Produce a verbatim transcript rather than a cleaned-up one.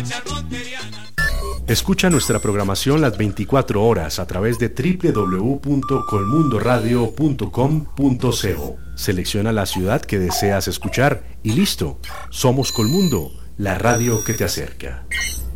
Escucha nuestra programación las veinticuatro horas a través de doble u doble u doble u punto colmundoradio punto com punto co. Selecciona la ciudad que deseas escuchar y listo. Somos Colmundo, la radio que te acerca.